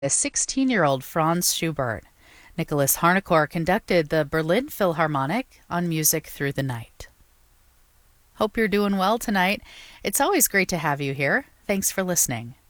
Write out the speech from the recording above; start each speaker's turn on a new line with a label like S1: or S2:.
S1: a 16-year-old Franz Schubert. Nicholas Harnoncourt conducted the Berlin Philharmonic on Music Through the Night. Hope you're doing well tonight. It's always great to have you here. Thanks for listening.